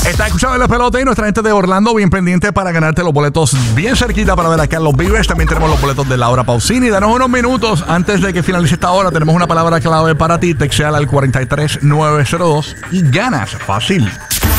Está escuchando el pelote y nuestra gente de Orlando bien pendiente para ganarte los boletos bien cerquita para ver a Carlos Vives. También tenemos los boletos de Laura Pausini. Danos unos minutos antes de que finalice esta hora. Tenemos una palabra clave para ti. Texteala al 43902 y ganas fácil.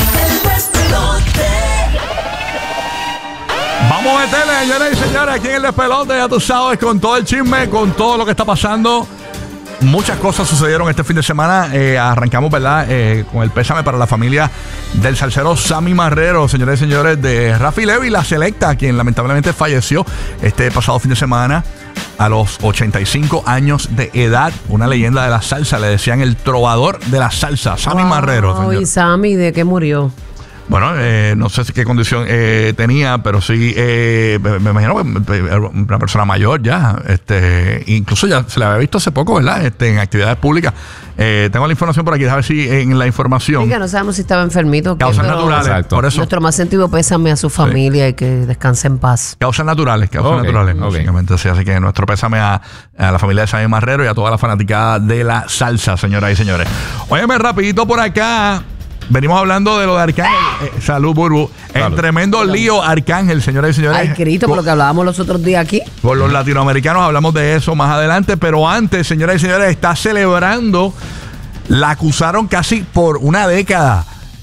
Vamos a meterle, señoras y señores, aquí en el despelote, ya tú sabes, con todo el chisme, con todo lo que está pasando. Muchas cosas sucedieron este fin de semana. Arrancamos, ¿verdad? Con el pésame para la familia del salsero Sammy Marrero, señores y señores, de Rafi Levy, la selecta, quien lamentablemente falleció este pasado fin de semana a los 85 años de edad. Una leyenda de la salsa, le decían el trovador de la salsa, Sammy Marrero. ¿Y Sammy de qué murió? Bueno, no sé qué condición tenía, pero sí, me imagino que una persona mayor ya. Incluso ya se le había visto hace poco, ¿verdad? En actividades públicas. Tengo la información por aquí, a ver si en la información. Sí, que no sabemos si estaba enfermito. Causas naturales. Exacto. Por eso. Nuestro más sentido pésame a su familia y que descanse en paz. Causas naturales, básicamente. Sí, así que nuestro pésame a la familia de Sammy Marrero y a toda la fanaticada de la salsa, señoras y señores. Óyeme, rapidito por acá. Venimos hablando de lo de Arcángel. Salud, Burbu. El tremendo lío Arcángel, señoras y señores. Ay, Cristo, por lo que hablábamos los otros días aquí. Con los latinoamericanos hablamos de eso más adelante. Pero antes, señoras y señores, está celebrando. La acusaron casi por una década.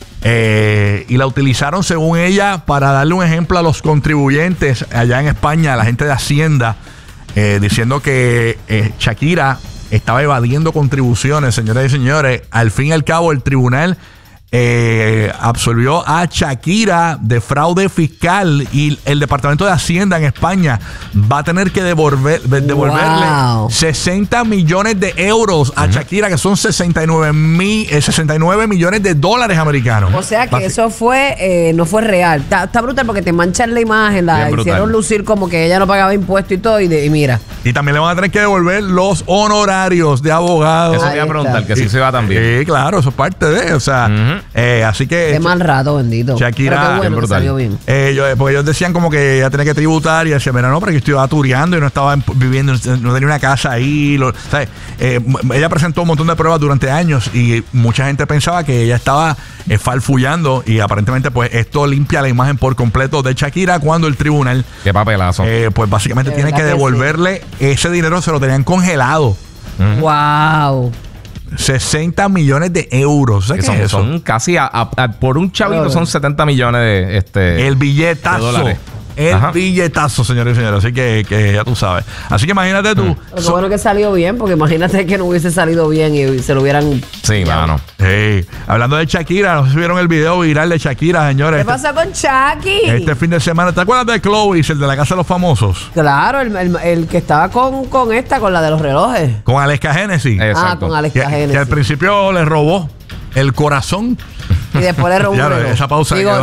Y la utilizaron, según ella, para darle un ejemplo a los contribuyentes allá en España, a la gente de Hacienda, diciendo que Shakira estaba evadiendo contribuciones, señoras y señores. Al fin y al cabo, el tribunal absolvió a Shakira de fraude fiscal y el Departamento de Hacienda en España va a tener que devolverle 60 millones de euros a Shakira, que son 69 millones de dólares americanos. O sea que eso fue no fue real. Está brutal porque te manchan la imagen, la hicieron lucir como que ella no pagaba impuestos y todo, y mira. Y también le van a tener que devolver los honorarios de abogados. Eso te iba a preguntar, que sí se va también. Sí, claro, eso es parte de, o sea... así que qué mal rato, bendito. Shakira, pero qué bueno, salió bien. Porque ellos decían como que ella tenía que tributar y decía, mira, no, pero que estudiaba tureando y no estaba viviendo, no tenía una casa ahí. Ella presentó un montón de pruebas durante años y mucha gente pensaba que ella estaba farfullando y aparentemente pues esto limpia la imagen por completo de Shakira cuando el tribunal, qué papelazo, pues básicamente tiene que devolverle ese dinero, se lo tenían congelado. Wow. 60 millones de euros. ¿Sabes qué es eso? Son casi por un chavito son 70 millones de el billetazo de dólares. Billetazo, señores y señores. Así que ya tú sabes. Así que imagínate tú. Lo bueno que salió bien, porque imagínate que no hubiese salido bien y se lo hubieran... Sí, mano. Hey, hablando de Shakira, no sé si vieron el video viral de Shakira, señores. ¿Qué pasa con Shaki? Este fin de semana, ¿te acuerdas de Chloe, el de la Casa de los Famosos? Claro, el que estaba con la de los relojes. Con Aleska Genesis. Con Aleska Genesis. Que al principio le robó el corazón. Y después le robó esa pausa digo,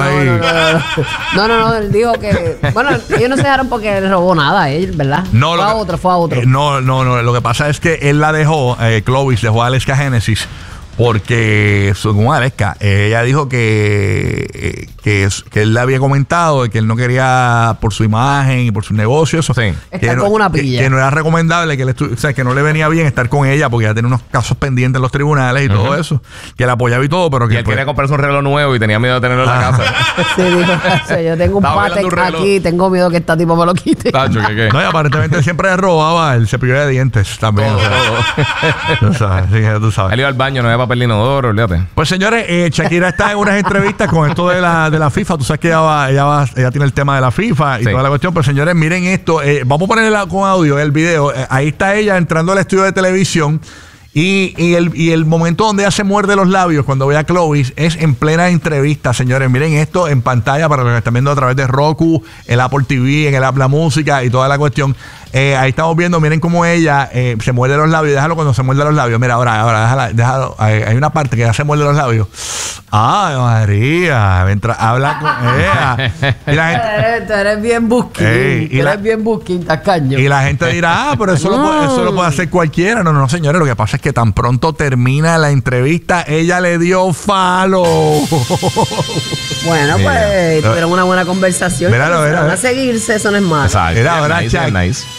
no, él dijo que... Bueno, ellos no se dejaron porque le robó nada a él, ¿verdad? No, fue a otro. No, lo que pasa es que él la dejó, Clovis dejó a Aleska Genesis porque, según Aleska, ella dijo que él le había comentado que él no quería, por su imagen y por su negocio, eso, sí, estar con una pilla. Que no era recomendable, que no le venía bien estar con ella porque ya tenía unos casos pendientes en los tribunales y todo eso, que la apoyaba y todo, pero que él quería comprarse un reloj nuevo y tenía miedo de tenerlo en la casa. Sí, dijo, yo tengo un Patek aquí, tengo miedo que este tipo me lo quite. ¿Qué? No, y aparentemente siempre le robaba el cepillo de dientes también. Tú sabes. Él iba al baño, no había papel de inodoro, olvídate. Pues señores, Shakira está en unas entrevistas con esto de la FIFA. Tú sabes que ella tiene el tema de la FIFA y toda la cuestión. Pero señores, miren esto. Vamos a ponerla con audio, el video. Ahí está ella entrando al estudio de televisión. Y el momento donde ella se muerde los labios cuando ve a Chloe es en plena entrevista, señores. Miren esto en pantalla para los que están viendo a través de Roku, el Apple TV, en el App La Música y toda la cuestión. Ahí estamos viendo, miren cómo ella se muerde los labios. Déjalo cuando se muerde los labios. Mira, ahora déjalo. Hay una parte que ya se muerde los labios. ¡Ay, María! Mientras habla con ella. Y la gente, tú eres bien busquín. Eres bien busquín, tacaño. Y la gente dirá, pero eso lo puede hacer cualquiera. No, señores, lo que pasa es que tan pronto termina la entrevista, ella le dio follow. Bueno, pues tuvieron una buena conversación. Míralo. Van a seguirse, eso no es malo. Mira, ahora nice.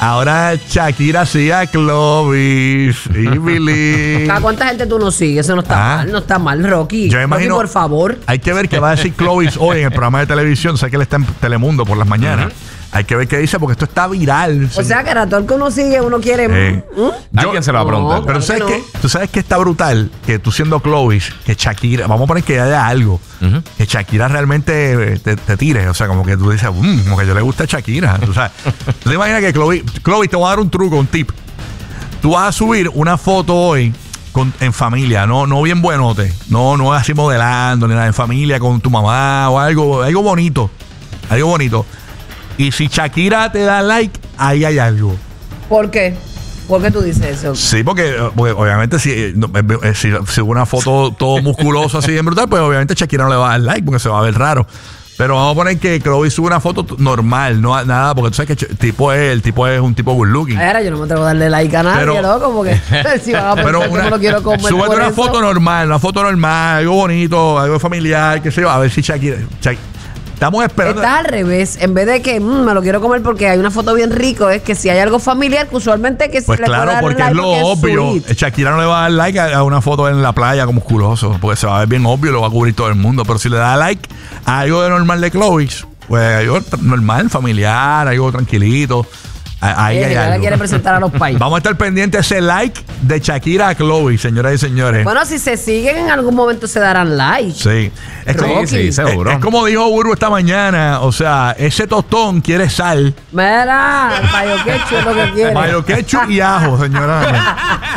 Ahora Shakira sigue a Clovis y Billy. ¿A cuánta gente tú no sigues? Eso no está mal, no está mal, Rocky. Yo imagino, Rocky, por favor. Hay que ver qué va a decir Clovis hoy en el programa de televisión. Sé que él está en Telemundo por las mañanas. Hay que ver qué dice porque esto está viral. O sea, que a todo el que uno sigue, uno quiere... Alguien se lo va a preguntar. Pero tú sabes que está brutal que tú siendo Clovis, que Shakira, vamos a poner que haya algo, que Shakira realmente te tire. O sea, como que tú dices, como que yo le gusta a Shakira. O sea, tú te imaginas que Clovis, te voy a dar un truco, un tip. Tú vas a subir una foto hoy en familia, no bien buenote, no así modelando ni nada, en familia con tu mamá o algo bonito. Algo bonito. Y si Shakira te da like, ahí hay algo. ¿Por qué? ¿Por qué tú dices eso? Sí, porque obviamente si una foto todo musculoso así bien brutal, pues obviamente Shakira no le va a dar like porque se va a ver raro. Pero vamos a poner que Clovis sube una foto normal, no nada, porque tú sabes que el tipo es un tipo good looking. Ahora yo no me atrevo a darle like a nadie, loco, porque si van a pensar que me lo quiero comer. Súbete una foto normal, algo bonito, algo familiar, qué sé yo, a ver si Shakira. Estamos esperando. Está al revés. En vez de que me lo quiero comer porque hay una foto bien rico, es que si hay algo familiar, que usualmente que pues se claro, le puede dar porque like es lo obvio. Shakira no le va a dar like a una foto en la playa como musculoso, porque se va a ver bien obvio, lo va a cubrir todo el mundo. Pero si le da like a algo de normal de Clovis, pues algo normal, familiar, algo tranquilito. Ahí hay algo. Quiere presentar a los países. Vamos a estar pendientes de ese like de Shakira a Clovis, señoras y señores. Bueno, si se siguen, en algún momento se darán like. Sí. Sí, seguro. Es como dijo Burbu esta mañana. O sea, ese tostón quiere sal. Mira, mayo ketchup es lo que quiere. Mayo ketchup y ajo, señora.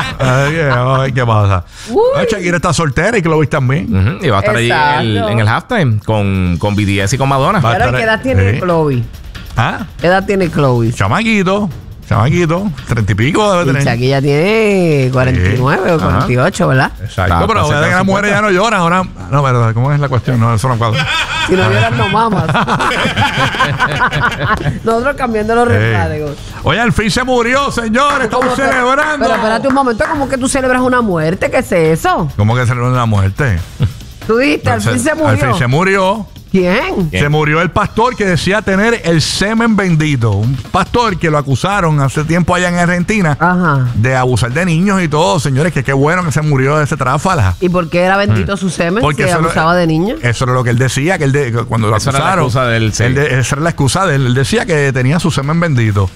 A ver qué pasa. Shakira está soltera y Clovis también. Y va a estar allí en el halftime con BTS y con Madonna. Pero ¿qué edad tiene Clovis? ¿Qué edad tiene Clovis? Chamaquito, 30 y pico debe tener. Shakira tiene 49 o 48, ¿verdad? Exacto, pero que las mujeres ya no lloran ahora. No, pero ¿cómo es la cuestión? No, eso no cuadra. Si no lloran, no mamas. Nosotros cambiando los refránegos. Oye, al fin se murió, señores. Estamos celebrando. Pero espérate un momento, ¿cómo que tú celebras una muerte? ¿Qué es eso? ¿Cómo que celebras una muerte? Tú dijiste, al fin se murió. Al fin se murió. ¿Quién? Se murió el pastor que decía tener el semen bendito. Un pastor que lo acusaron hace tiempo allá en Argentina de abusar de niños y todo. Señores, que qué bueno que se murió de ese tráfala. ¿Y por qué era bendito su semen? Porque si abusaba de niños. Eso era lo que él decía, que cuando lo acusaron. Esa era la excusa de él. Él decía que tenía su semen bendito.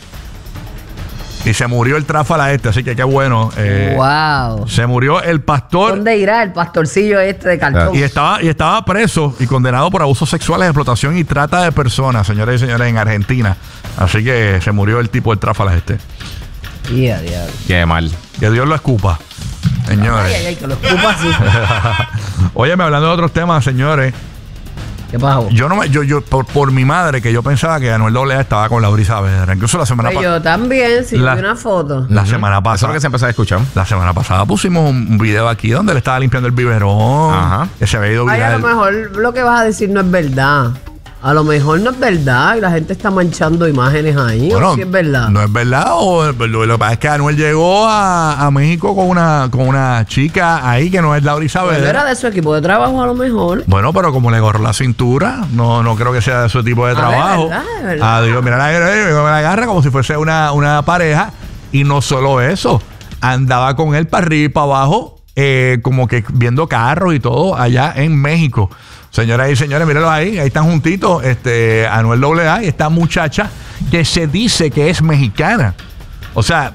Y se murió el tráfala así que qué bueno. Wow. Se murió el pastor. ¿Dónde irá el pastorcillo de cartón? Y estaba preso y condenado por abusos sexuales, explotación y trata de personas, señores y señores, en Argentina. Así que se murió el tipo del tráfala Diablo. Qué mal. Que Dios lo escupa, señores. Ay, que lo escupa así. Óyeme, hablando de otros temas, señores. ¿Qué pasó? Yo por mi madre, que yo pensaba que Anuel AA estaba con Laura Saavedra. Incluso la semana pasada. Yo también, vi una foto. La semana pasada. Eso es lo que se empezó a escuchar. La semana pasada pusimos un video aquí donde le estaba limpiando el biberón. Que se había ido viral. Ay, a lo mejor lo que vas a decir no es verdad. A lo mejor no es verdad y la gente está manchando imágenes ahí. Bueno, o si es verdad. No es verdad. Lo que pasa es que Anuel llegó a México con una chica ahí que no es Laura Saavedra. Bueno, era de su equipo de trabajo a lo mejor. Bueno, pero como le agarró la cintura, no creo que sea de su tipo de trabajo. Es verdad. Adiós, mira, me la agarra como si fuese una pareja. Y no solo eso, andaba con él para arriba y para abajo, como que viendo carros y todo allá en México. Señoras y señores, mírenlos ahí están juntitos, Anuel AA y esta muchacha que se dice que es mexicana. O sea,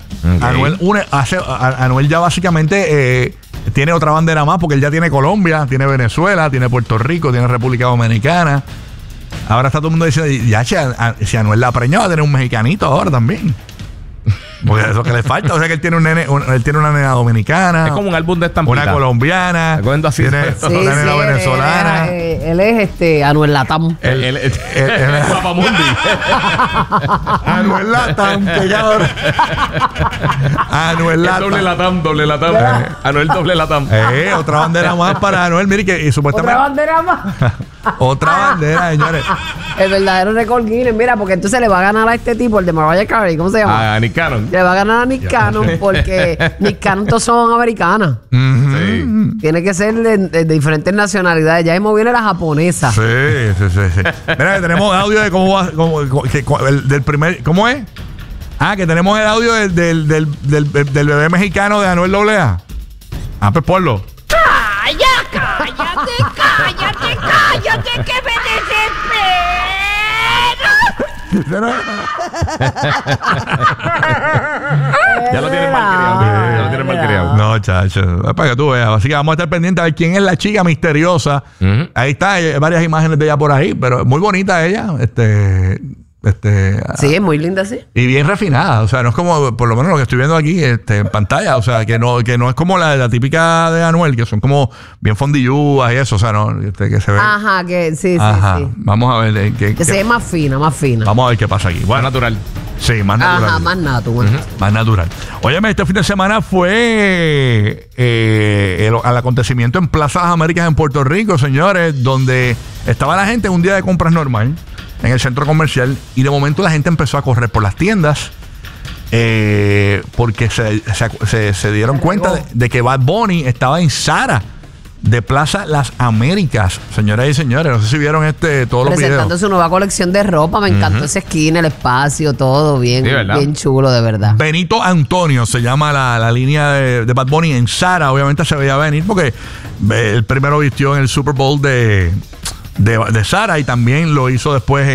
Anuel ya básicamente tiene otra bandera más, porque él ya tiene Colombia, tiene Venezuela, tiene Puerto Rico, tiene República Dominicana. Ahora está todo el mundo diciendo, ya si Anuel la preñó, va a tener un mexicanito ahora también. Porque eso que le falta. O sea que él tiene él tiene una nena dominicana. Es como un álbum de estampita. Una colombiana. Así. Tiene una nena venezolana. Él es Anuel Latam. Él es Papamundi. Anuel Latam. Anuel Latam. Doble Latam. Anuel doble Latam. Otra bandera más para Anuel. Mire que supuestamente. Otra bandera más. Otra bandera, señores. El verdadero récord Guinness. Mira, porque entonces le va a ganar a este tipo, el de Mariah Carey. ¿Cómo se llama? A Nick Cannon. Le va a ganar a Nick Cannon porque Nick Cannon todos son americanas. Sí. Tiene que ser de diferentes nacionalidades. Ya mismo viene la japonesa. Sí. Mira, tenemos audio de cómo va. Del primer. ¿Cómo es? Que tenemos el audio del bebé mexicano de Anuel AA. Pues ponlo. ¡Cállate, que me desespero! Ya lo tienen mal criado. No, chacho. Para que tú veas. Así que vamos a estar pendientes a ver quién es la chica misteriosa. Ahí está, hay varias imágenes de ella por ahí, pero es muy bonita ella. Sí, es muy linda, sí. Y bien refinada. O sea, no es como, por lo menos lo que estoy viendo aquí en pantalla. O sea, que no es como la típica de Anuel, que son como bien fondilludas y eso. O sea, no, que se ve. Ajá, que sí. Vamos a ver. Que se ve más fina. Vamos a ver qué pasa aquí. Bueno, natural. Sí, más natural. Ajá, más natural. Más natural. Óyeme, este fin de semana fue al acontecimiento en Plaza Las Américas en Puerto Rico, señores, donde estaba la gente en un día de compras normal en el centro comercial y de momento la gente empezó a correr por las tiendas porque se dieron cuenta de que Bad Bunny estaba en Zara de Plaza Las Américas, señoras y señores. No sé si vieron todos los videos. Presentando su nueva colección de ropa. Me encantó esa esquina, el espacio, todo bien, bien chulo, de verdad. Benito Antonio se llama la línea de Bad Bunny en Zara. Obviamente se veía venir porque el primero vistió en el Super Bowl de Zara y también lo hizo después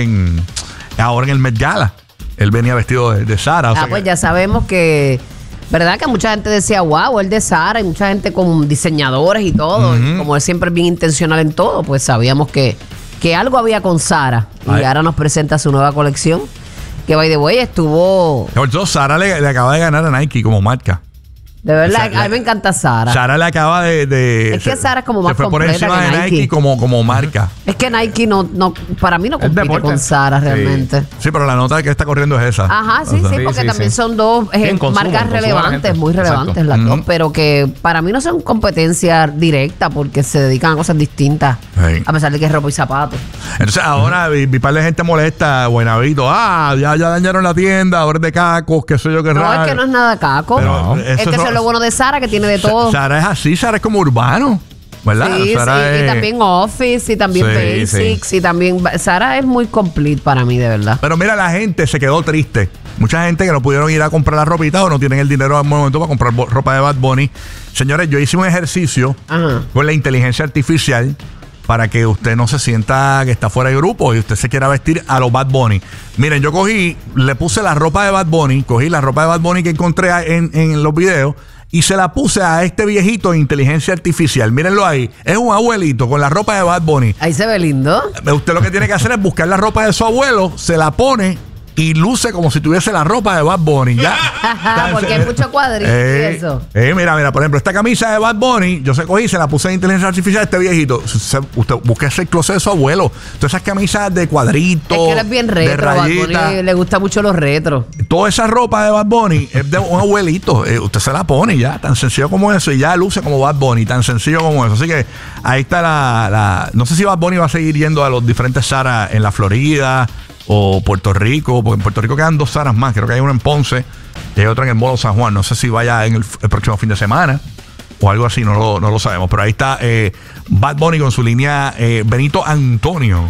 ahora en el Met Gala. Él venía vestido de Zara. Pues ya sabemos que, ¿verdad? Que mucha gente decía, wow, él de Zara, y mucha gente con diseñadores y todo. Y como él siempre es bien intencional en todo, pues sabíamos que algo había con Zara. Y ahora nos presenta su nueva colección. Que, by the way, estuvo... Zara le acaba de ganar a Nike como marca. De verdad, a mí me encanta Zara. Zara le acaba de es que Zara es como más completa. Se fue por encima que de Nike como marca. Es que Nike no para mí no compite con Zara realmente. Sí, pero la nota que está corriendo es esa. Ajá, sí, porque también son dos marcas relevantes, muy relevantes las dos, pero que para mí no son competencia directa porque se dedican a cosas distintas, a pesar de que es ropa y zapatos. Entonces ahora vi par de gente molesta, Buenavito, ya dañaron la tienda, ahora es de cacos, qué sé yo, qué raro. No, es que no es nada caco. Es que eso es lo bueno de Zara, que tiene de todo. Zara es así, Zara es como urbano, ¿verdad? Sí, y también Office, y también Basics, y también... Zara es muy complete para mí, de verdad. Pero mira, la gente se quedó triste. Mucha gente que no pudieron ir a comprar la ropita o no tienen el dinero al momento para comprar ropa de Bad Bunny. Señores, yo hice un ejercicio con la inteligencia artificial para que usted no se sienta que está fuera de grupo y usted se quiera vestir a los Bad Bunny. Miren, yo le puse la ropa de Bad Bunny, cogí la ropa de Bad Bunny que encontré en los videos y se la puse a este viejito de inteligencia artificial. Mírenlo ahí. Es un abuelito con la ropa de Bad Bunny. Ahí se ve lindo. Usted lo que tiene que hacer es buscar la ropa de su abuelo, se la pone y luce como si tuviese la ropa de Bad Bunny. Ya. Porque hay mucho cuadrito y eso. Mira, por ejemplo, esta camisa de Bad Bunny, yo se la puse en inteligencia artificial a este viejito. Usted busque ese closet de su abuelo. Todas esas camisas de cuadritos. Es que él es bien retro, Bad Bunny le gusta mucho los retros. Toda esa ropa de Bad Bunny es de un abuelito. Usted se la pone ya, tan sencillo como eso, y ya luce como Bad Bunny, tan sencillo como eso. Así que ahí está no sé si Bad Bunny va a seguir yendo a los diferentes Zara en la Florida o Puerto Rico, porque en Puerto Rico quedan 2 Zaras más. Creo que hay uno en Ponce y hay otro en el Molo San Juan. No sé si vaya en el próximo fin de semana o algo así, no lo sabemos. Pero ahí está Bad Bunny con su línea Benito Antonio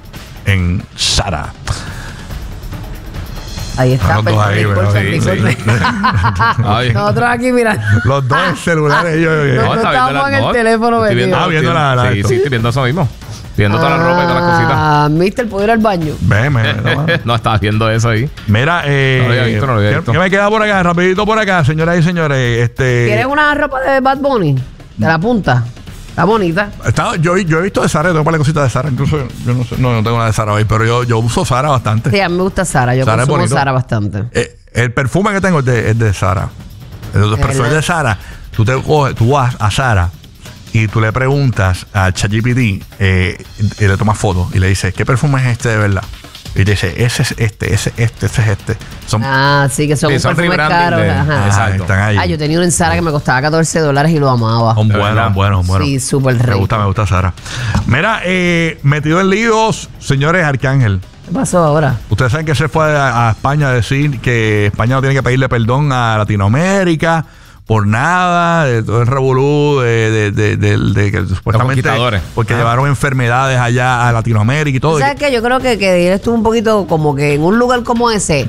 en Zara. Ahí está. Nosotros aquí, mira. Los dos celulares. Estamos en el teléfono metidos. Viendo sí, estoy viendo eso mismo. Viendo toda la ropa y todas las cositas. Mister, ¿puedo ir al baño? No, estaba viendo eso ahí. Mira, no lo había visto. ¿Qué me queda por acá? Rapidito por acá, señoras y señores. ¿Quieres una ropa de Bad Bunny? De la punta. Está bonita. Yo he visto de Zara, tengo un par de cositas de Zara. Incluso yo no sé, no tengo nada de Zara hoy, pero yo uso Zara bastante. Sí, a mí me gusta Zara. Yo consumo Zara bastante. El perfume que tengo es de Zara. Los perfumes de Zara, tú vas a Zara y tú le preguntas a ChatGPT y le tomas fotos y le dices, ¿qué perfume es este de verdad? Y te dice, ese es este. Sí, que son perfumes caros. Exacto. Están ahí. Yo tenía uno en Zara que me costaba $14 y lo amaba. Son buenos. Sí, súper rico. Me gusta Zara. Mira, metido en líos, señores, Arcángel. ¿Qué pasó ahora? Ustedes saben que se fue a España a decir que España no tiene que pedirle perdón a Latinoamérica por nada, de todo el revolú de que supuestamente porque llevaron enfermedades allá a Latinoamérica y todo. ¿Sabes qué? Yo creo que él estuvo un poquito como que en un lugar como ese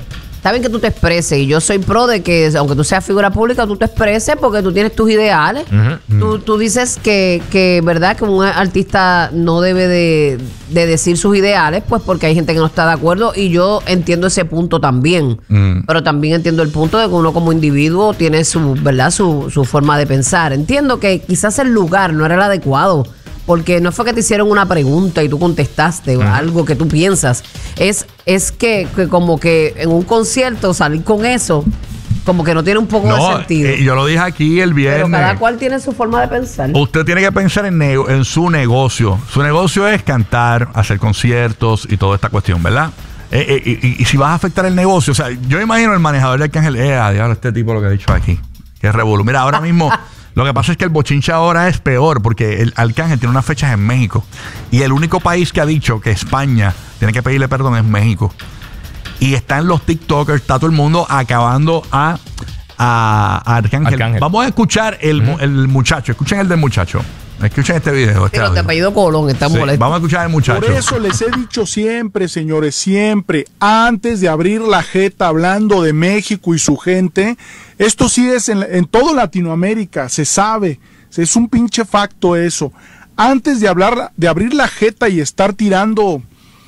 está bien que tú te expreses, y yo soy pro de que, aunque tú seas figura pública, tú te expreses porque tú tienes tus ideales. Tú dices que, ¿verdad? Que un artista no debe de decir sus ideales, pues porque hay gente que no está de acuerdo, y yo entiendo ese punto también. Pero también entiendo el punto de que uno como individuo tiene su, ¿verdad? Su forma de pensar. Entiendo que quizás el lugar no era el adecuado, porque no fue que te hicieron una pregunta y tú contestaste algo que tú piensas. Es que como que en un concierto salir con eso, como que no tiene un poco de sentido. Yo lo dije aquí el viernes. Pero cada cual tiene su forma de pensar. Usted tiene que pensar en su negocio. Su negocio es cantar, hacer conciertos y toda esta cuestión, ¿verdad? Y si vas a afectar el negocio, o sea, yo imagino el manejador de Arcángel, diablo, este tipo lo que ha dicho aquí, que es revolú. Mira, ahora mismo... Lo que pasa es que el bochinche ahora es peor porque el Arcángel tiene unas fechas en México. Y el único país que ha dicho que España tiene que pedirle perdón es México. Y están los TikTokers, está todo el mundo acabando a Arcángel. Vamos a escuchar el muchacho. Escuchen el del muchacho. Escuchen este video. Pero de apellido Colón, está molesto. Vamos a escuchar al muchacho. Por eso les he dicho siempre, señores, siempre, antes de abrir la jeta hablando de México y su gente, esto sí es en todo Latinoamérica, se sabe, es un pinche facto eso. Antes de abrir la jeta y estar tirando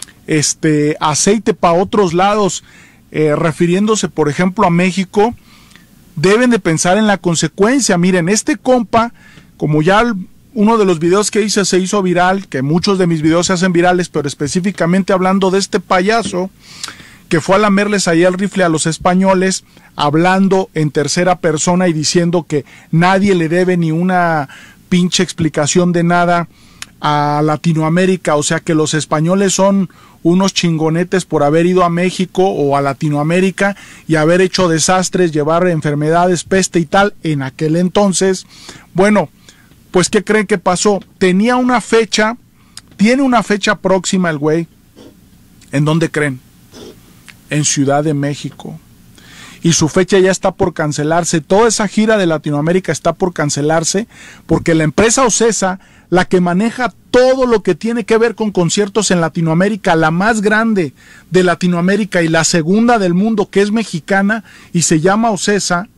aceite para otros lados, refiriéndose, por ejemplo, a México, deben de pensar en la consecuencia. Miren, este compa, como ya uno de los videos que hice se hizo viral, que muchos de mis videos se hacen virales, pero específicamente hablando de este payaso que fue a lamerles ahí el rifle a los españoles, hablando en tercera persona y diciendo que nadie le debe ni una pinche explicación de nada a Latinoamérica, o sea que los españoles son unos chingonetes por haber ido a México o a Latinoamérica y haber hecho desastres, llevar enfermedades, peste y tal en aquel entonces. Bueno, pues ¿qué creen que pasó? Tiene una fecha próxima el güey. ¿En dónde creen? En Ciudad de México. Y su fecha ya está por cancelarse. Toda esa gira de Latinoamérica está por cancelarse porque la empresa Ocesa, la que maneja todo lo que tiene que ver con conciertos en Latinoamérica, la más grande de Latinoamérica y la segunda del mundo, que es mexicana y se llama Ocesa,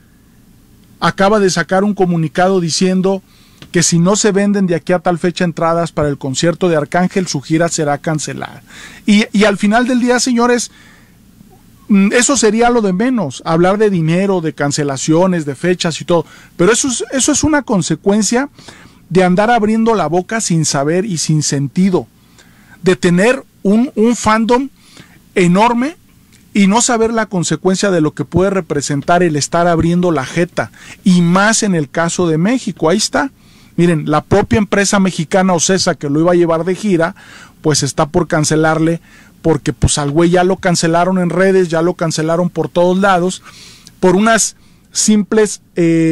acaba de sacar un comunicado diciendo que si no se venden de aquí a tal fecha entradas para el concierto de Arcángel, su gira será cancelada. Y al final del día, señores, eso sería lo de menos, hablar de dinero, de cancelaciones, de fechas y todo, pero eso es una consecuencia de andar abriendo la boca sin saber y sin sentido, de tener un fandom enorme y no saber la consecuencia de lo que puede representar el estar abriendo la jeta, y más en el caso de México. Ahí está, miren, la propia empresa mexicana Ocesa, que lo iba a llevar de gira, pues está por cancelarle, porque pues al güey ya lo cancelaron en redes, ya lo cancelaron por todos lados, por unas simples,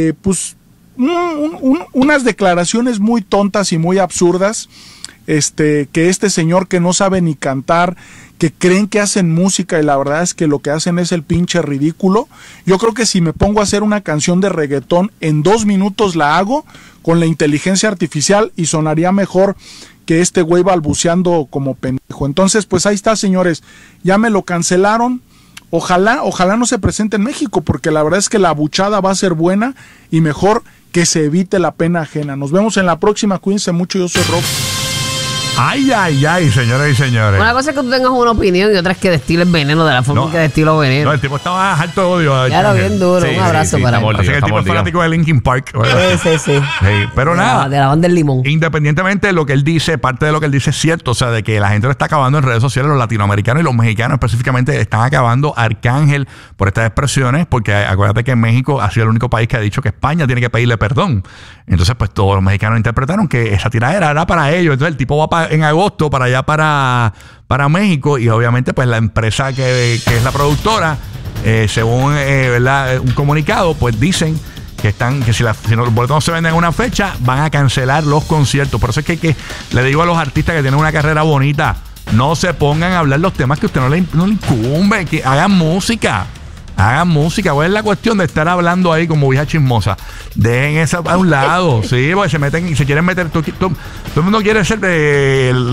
unas declaraciones muy tontas y muy absurdas, que este señor que no sabe ni cantar, que creen que hacen música y la verdad es que lo que hacen es el pinche ridículo. Yo creo que si me pongo a hacer una canción de reggaetón, en 2 minutos la hago con la inteligencia artificial y sonaría mejor que este güey balbuceando como pendejo. Entonces, pues ahí está, señores, ya me lo cancelaron. Ojalá no se presente en México, porque la verdad es que la abuchada va a ser buena y mejor que se evite la pena ajena. Nos vemos en la próxima, cuídense mucho, yo soy Rob. Ay, señoras y señores. Una cosa es que tú tengas una opinión y otra es que destiles veneno de la forma que destilo veneno. No, el tipo estaba harto de odio. Claro, bien duro. Un abrazo para él. Así que el tipo es fanático de Linkin Park. Sí. Pero nada. De la banda del limón. Independientemente de lo que él dice, parte de lo que él dice es cierto. O sea, de que la gente lo está acabando en redes sociales, los latinoamericanos y los mexicanos específicamente están acabando Arcángel por estas expresiones, porque acuérdate que México ha sido el único país que ha dicho que España tiene que pedirle perdón. Entonces, pues todos los mexicanos interpretaron que esa tiradera era para ellos. Entonces el tipo va en agosto para allá para México, y obviamente pues la empresa que es la productora, según ¿verdad? Un comunicado, pues dicen que si los boletos no se venden en una fecha, van a cancelar los conciertos. Por eso es que le digo a los artistas que tienen una carrera bonita, no se pongan a hablar los temas que a usted no le incumben, que hagan música. ¿Cuál es la cuestión de estar hablando ahí como vieja chismosa? Dejen eso a un lado, sí, porque se quieren meter. Todo el mundo quiere ser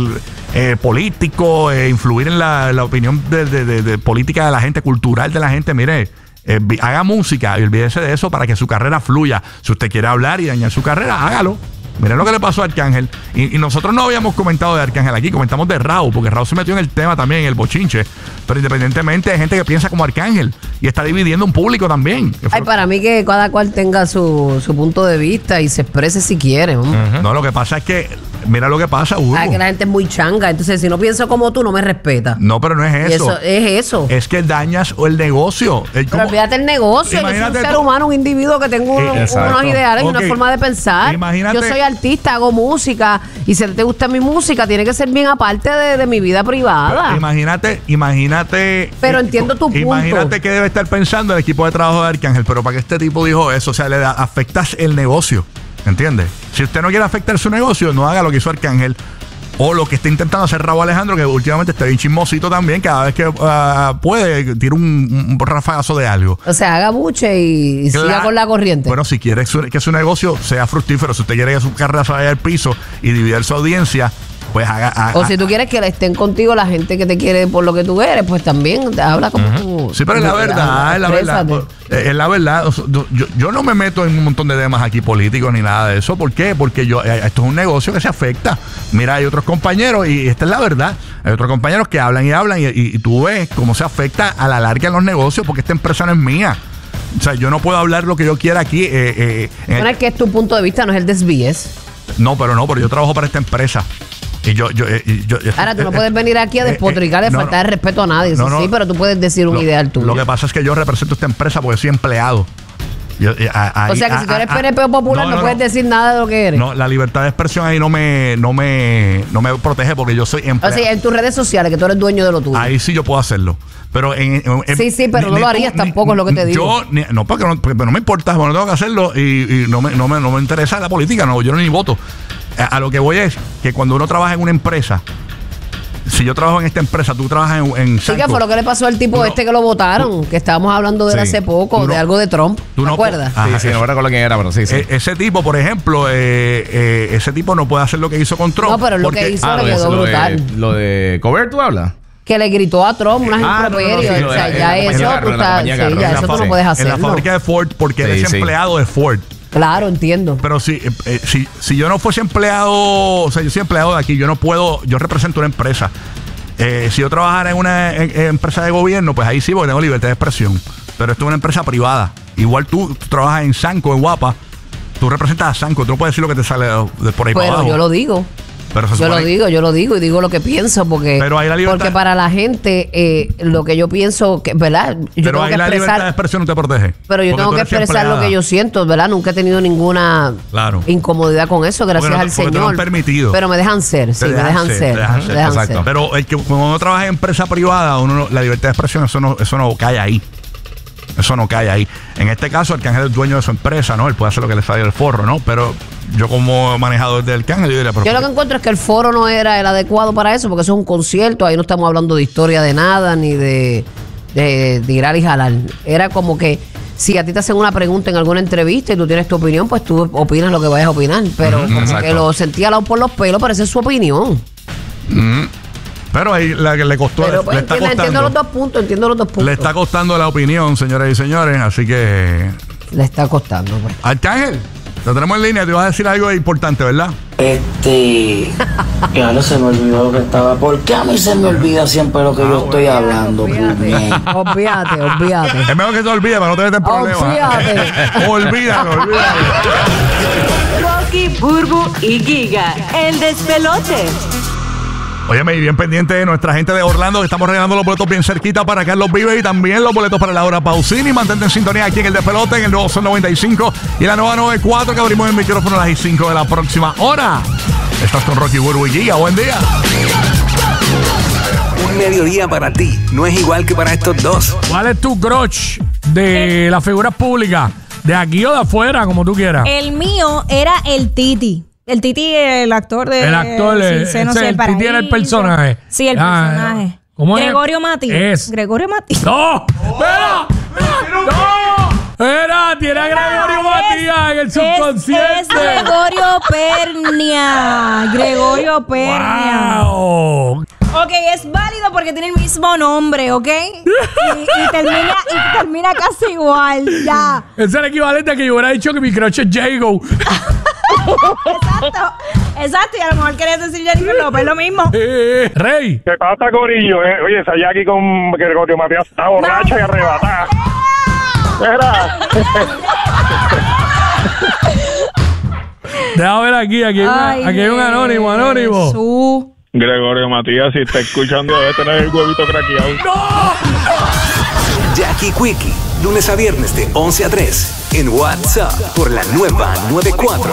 político, influir en la opinión de política de la gente, cultural de la gente. Mire, haga música y olvídese de eso para que su carrera fluya. Si usted quiere hablar y dañar su carrera, hágalo. Miren lo que le pasó a Arcángel. Y nosotros no habíamos comentado de Arcángel aquí, comentamos de Raúl, porque Raúl se metió en el tema también, en el bochinche. Pero independientemente hay gente que piensa como Arcángel y está dividiendo un público también. Ay, para mí que cada cual tenga su punto de vista y se exprese si quiere. No, lo que pasa es que, mira lo que pasa, Hugo. Que la gente es muy changa. Entonces, si no pienso como tú, no me respeta. No, pero no es eso. Es eso. Es que dañas el negocio. Pero olvídate el negocio. Yo soy un ser humano, un individuo que tengo unos ideales y una forma de pensar. Yo soy artista, hago música y si te gusta mi música, tiene que ser bien aparte de mi vida privada. Pero imagínate. Pero entiendo tu punto. Imagínate que debe estar pensando el equipo de trabajo de Arcángel, pero para que este tipo dijo eso, o sea, le afectas el negocio. ¿Entiendes? Si usted no quiere afectar su negocio, no haga lo que hizo Arcángel. O lo que está intentando hacer Raúl Alejandro, que últimamente está bien chismosito también, cada vez que puede, tira un rafagazo de algo. O sea, haga buche y siga con la corriente. Bueno, si quiere que su negocio sea fructífero, si usted quiere que su carrera se vaya al piso y dividir su audiencia, pues haga. O si tú quieres que estén contigo la gente que te quiere por lo que tú eres, pues también habla como tú. Sí, pero es la verdad, es la verdad. Es la verdad. Yo no me meto en un montón de temas aquí políticos ni nada de eso. ¿Por qué? Porque esto es un negocio que se afecta. Mira, hay otros compañeros, y esta es la verdad. Hay otros compañeros que hablan y tú ves cómo se afecta a la larga en los negocios, porque esta empresa no es mía. O sea, yo no puedo hablar lo que yo quiera aquí. Bueno, es que es tu punto de vista, no es el de SBS. No, pero yo trabajo para esta empresa. Ahora, tú no puedes venir aquí a despotricar y faltar de respeto a nadie. Sí, pero tú puedes decir un ideal tuyo. Lo que pasa es que yo represento esta empresa porque soy empleado. O sea que si tú eres PNP o popular no puedes decir nada de lo que eres. No, la libertad de expresión ahí no me protege porque yo soy empleado. O sea, en tus redes sociales, que tú eres dueño de lo tuyo. Ahí sí yo puedo hacerlo. Pero sí, pero no lo harías tampoco, es lo que te digo. Porque no me importa, no tengo que hacerlo y no me interesa la política, yo ni voto. A lo que voy es que cuando uno trabaja en una empresa, si yo trabajo en esta empresa, tú trabajas en Sanco. Sí, que fue lo que le pasó al tipo que lo votaron, que estábamos hablando de él hace poco, de algo de Trump. ¿Te acuerdas? Sí, no me recuerdo quién era, pero sí. Ese tipo, por ejemplo, ese tipo no puede hacer lo que hizo con Trump. No, pero lo que hizo le quedó brutal. Lo de Covert, ¿tú hablas? Que le gritó a Trump unas improperios. O sea, ya eso tú no puedes hacerlo. En la fábrica de Ford, porque él es empleado de Ford. Claro, entiendo. Pero si yo no fuese empleado, o sea, yo soy empleado de aquí, yo represento una empresa. Si yo trabajara en una empresa de gobierno, pues ahí sí, porque tengo libertad de expresión. Pero esto es una empresa privada. Igual tú trabajas en Sanco, en Guapa, tú representas a Sanco, tú no puedes decir lo que te sale de por ahí para abajo. Pero yo lo digo. Yo lo digo y digo lo que pienso porque para la gente lo que yo pienso, ¿verdad? Pero ahí la libertad de expresión no te protege. Pero yo tengo que expresar lo que yo siento, ¿verdad? Nunca he tenido ninguna incomodidad con eso, gracias al Señor. Te lo han permitido. Pero me dejan ser, me dejan ser. Pero cuando uno trabaja en empresa privada, la libertad de expresión, eso no cae ahí. Eso no cae ahí. En este caso, Arcángel es dueño de su empresa, ¿no? Él puede hacer lo que le sale del forro, ¿no? Pero yo como manejador de Arcángel, yo lo que encuentro es que el foro no era el adecuado para eso, porque eso es un concierto, ahí no estamos hablando de historia de nada, ni de tirar y jalar. Era como que si a ti te hacen una pregunta en alguna entrevista y tú tienes tu opinión, pues tú opinas lo que vayas a opinar. Pero que lo sentía al por los pelos, parece su opinión. Pero ahí le costó. Pero pues, entiendo los dos puntos. Le está costando la opinión, señoras y señores, así que le está costando. Pues. Arcángel, te tenemos en línea, te vas a decir algo importante, ¿verdad? Ya no se me olvidó lo que estaba. ¿Por qué a mí se me olvida siempre lo que yo estoy hablando? Olvídate. Es mejor que te olvides para no tener problemas. Olvídalo. Rocky, Burbu y Giga, el despelote. Óyeme, y bien pendiente de nuestra gente de Orlando, que estamos regalando los boletos bien cerquita para Carlos Vives y también los boletos para Laura Pausini. Mantente en sintonía aquí en el Despelote, en el nuevo Sol 95 y la nueva 94, que abrimos el micrófono a las 5 de la próxima hora. Estás con Rocky, Burbu y Giga. Buen día. Un mediodía para ti no es igual que para estos dos. ¿Cuál es tu crush de las figuras públicas? ¿De aquí o de afuera, como tú quieras? El mío era el Titi. El Titi, el actor de... El actor, el Titi era el personaje. Sí, el personaje. ¿Cómo Gregorio Mati. Es. Gregorio Mati. ¡No! ¡Espera! ¡No! Era, tiene a Gregorio Matías en el subconsciente. Es Gregorio Pernia. Gregorio Pernia. Wow. Ok, es válido porque tiene el mismo nombre, ¿ok? Y termina casi igual, ya. Es el equivalente a que yo hubiera dicho que mi crush es Jago. Exacto, y a lo mejor querías decir Jennifer López, lo mismo. Rey. ¿Qué pasa, Corillo? Oye, esa Jackie con Gregorio Matías está borracha y arrebatada. Déjame ver aquí hay un anónimo. Jesús. Gregorio Matías, si está escuchando, debe tener el huevito craqueado. ¡No! Jackie Quickie, lunes a viernes de 11 a 3 en WhatsApp por la nueva 94.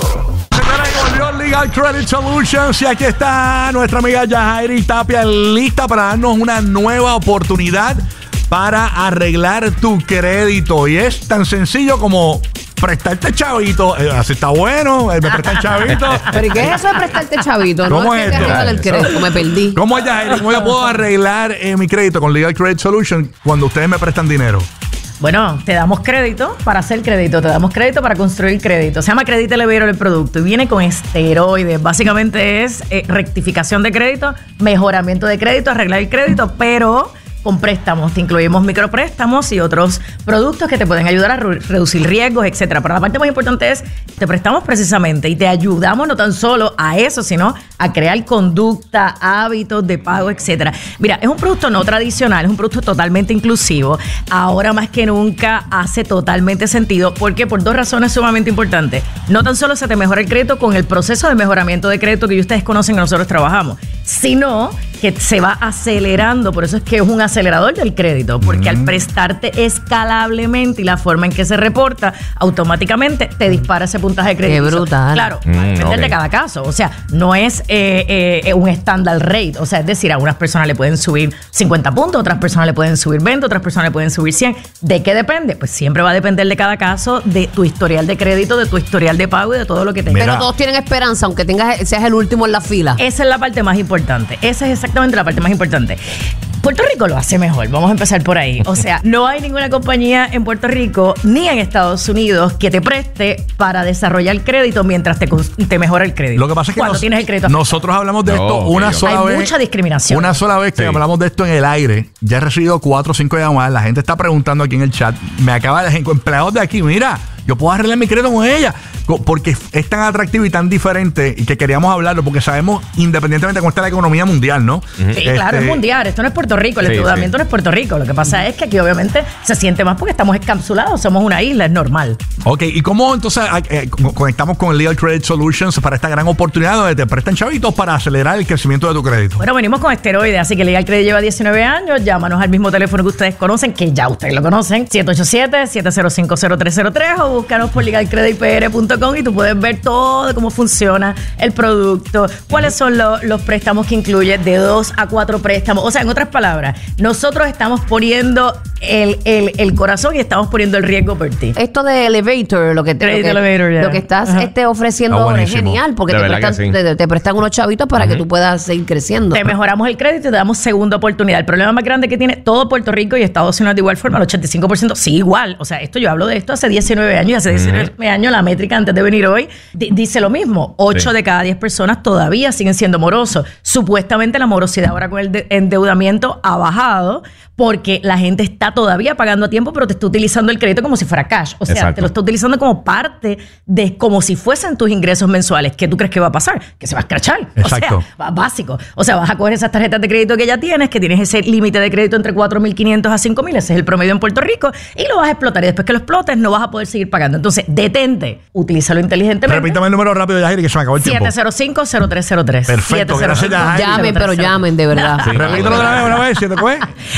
Volvió Legal Credit Solutions y aquí está nuestra amiga Yajairi Tapia lista para darnos una nueva oportunidad para arreglar tu crédito. Y es tan sencillo como prestarte chavito. Así está bueno, me prestan chavito. ¿Pero qué es eso de prestarte chavito? ¿Cómo No es es que te arreglan el crédito, me perdí. ¿Cómo es, Yajairi? ¿Cómo yo puedo arreglar mi crédito con Legal Credit Solutions cuando ustedes me prestan dinero? Bueno, te damos crédito para hacer crédito, te damos crédito para construir crédito. Se llama Credit Elevator el producto y viene con esteroides. Básicamente es rectificación de crédito, mejoramiento de crédito, arreglar el crédito, pero con préstamos. Te incluimos micropréstamos y otros productos que te pueden ayudar a reducir riesgos, etcétera. Pero la parte más importante es, te prestamos precisamente y te ayudamos no tan solo a eso, sino a crear conducta, hábitos de pago, etcétera. Mira, es un producto no tradicional, es un producto totalmente inclusivo. Ahora más que nunca hace totalmente sentido. ¿Por qué? Por dos razones sumamente importantes. No tan solo se te mejora el crédito con el proceso de mejoramiento de crédito que ustedes conocen que nosotros trabajamos, sino que se va acelerando. Por eso es que es un acelerador del crédito, porque al prestarte escalablemente y la forma en que se reporta, automáticamente te dispara ese puntaje de crédito. Qué brutal. Claro, va a depender de cada caso. O sea, no es un estándar rate. O sea, es decir, a unas personas le pueden subir 50 puntos, otras personas le pueden subir 20, otras personas le pueden subir 100. ¿De qué depende? Pues siempre va a depender de cada caso, de tu historial de crédito, de tu historial de pago y de todo lo que tengas. Pero todos tienen esperanza, aunque seas el último en la fila. Esa es la parte más importante. Esa es exactamente la parte más importante. Puerto Rico lo hace mejor, vamos a empezar por ahí. O sea, no hay ninguna compañía en Puerto Rico ni en Estados Unidos que te preste para desarrollar crédito mientras te mejora el crédito. Lo que pasa es que cuando tienes el crédito nosotros hablamos de esto una sola vez. Hay mucha discriminación. Una sola vez que hablamos de esto en el aire. Ya he recibido 4 o 5 llamadas. La gente está preguntando aquí en el chat. Me acaba de empleados de aquí. Mira, yo puedo arreglar mi crédito con ella. Porque es tan atractivo y tan diferente y que queríamos hablarlo porque sabemos independientemente de cómo está la economía mundial, ¿no? Sí, claro, es mundial. Esto no es Puerto Rico. El endeudamiento no es Puerto Rico. Lo que pasa es que aquí obviamente se siente más porque estamos encapsulados. Somos una isla, es normal. Ok, ¿y cómo entonces conectamos con Legal Credit Solutions para esta gran oportunidad donde te prestan chavitos para acelerar el crecimiento de tu crédito? Bueno, venimos con esteroides, así que Legal Credit lleva 19 años. Llámanos al mismo teléfono que ustedes conocen, que ya ustedes lo conocen, 787-705-0303 o búscanos por legalcreditpr.com y tú puedes ver todo cómo funciona el producto, cuáles son los préstamos que incluye, de 2 a 4 préstamos. O sea, en otras palabras, nosotros estamos poniendo el corazón y estamos poniendo el riesgo por ti. Esto de Elevator, lo que estás ofreciendo ahora es genial, porque te prestan unos chavitos para que tú puedas seguir creciendo. Te mejoramos el crédito y te damos segunda oportunidad. El problema más grande que tiene todo Puerto Rico y Estados Unidos de igual forma, el 85%, sí, igual. O sea, yo hablo de esto hace 19 años y hace 19 años la métrica antes de venir hoy dice lo mismo. 8 de cada 10 personas todavía siguen siendo morosos. Supuestamente la morosidad ahora con el endeudamiento ha bajado porque la gente está todavía pagando a tiempo, pero te está utilizando el crédito como si fuera cash. O sea, te lo está utilizando como parte de, como si fuesen tus ingresos mensuales. ¿Qué tú crees que va a pasar? Que se va a escrachar. Exacto. O sea, básico. O sea, vas a coger esas tarjetas de crédito que ya tienes, que tienes ese límite de crédito entre 4.500 a 5.000, ese es el promedio en Puerto Rico, y lo vas a explotar. Y después que lo explotes, no vas a poder seguir pagando. Entonces, detente. Utilízalo inteligentemente. Repítame el número rápido, Yajairi, que se me acabó el tiempo. 705-0303. Perfecto, gracias, Yajairi. Llamen, pero llamen, de verdad. Repítelo una vez, ¿7 fue?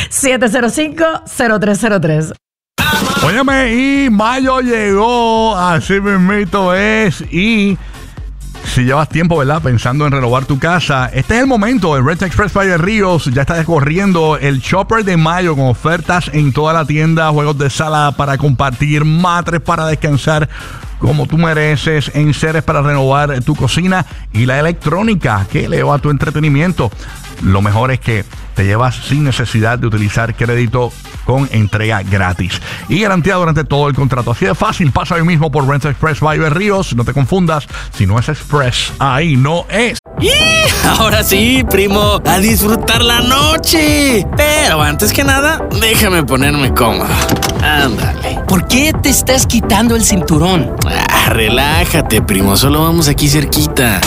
705-0303. Óyeme, y mayo llegó, así mismito es, y si llevas tiempo, ¿verdad?, pensando en renovar tu casa, este es el momento. El Red Express Valle Ríos ya está descorriendo el Shopper de mayo con ofertas en toda la tienda, juegos de sala para compartir, matres para descansar como tú mereces, enseres para renovar tu cocina y la electrónica que eleva tu entretenimiento. Lo mejor es que te llevas sin necesidad de utilizar crédito con entrega gratis y garantía durante todo el contrato. Así de fácil, pasa hoy mismo por Rent Express by Berríos. No te confundas, si no es Express, ahí no es. ¡Y! Ahora sí, primo, a disfrutar la noche. Pero antes que nada, déjame ponerme cómodo. Ándale. ¿Por qué te estás quitando el cinturón? Relájate, primo, solo vamos aquí cerquita.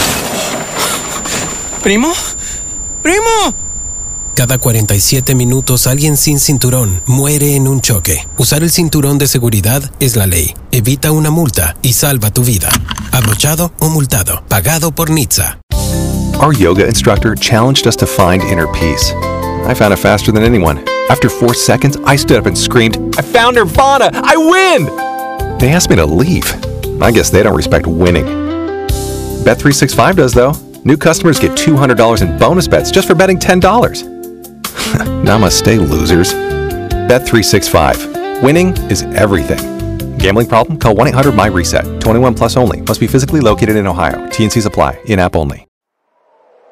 ¿Primo? ¡Primo! Cada 47 minutos alguien sin cinturón muere en un choque. Usar el cinturón de seguridad es la ley. Evita una multa y salva tu vida. Abrochado o multado. Pagado por NHTSA. Our yoga instructor challenged us to find inner peace. I found it faster than anyone. After 4 seconds, I stood up and screamed, "I found Nirvana! I win!" They asked me to leave. I guess they don't respect winning. Bet365 does, though. New customers get $200 in bonus bets just for betting $10. Namaste, losers. Bet365. Winning is everything. Gambling problem? Call 1-800-MY-RESET. 21 plus only. Must be physically located in Ohio. T&Cs apply. In-app only.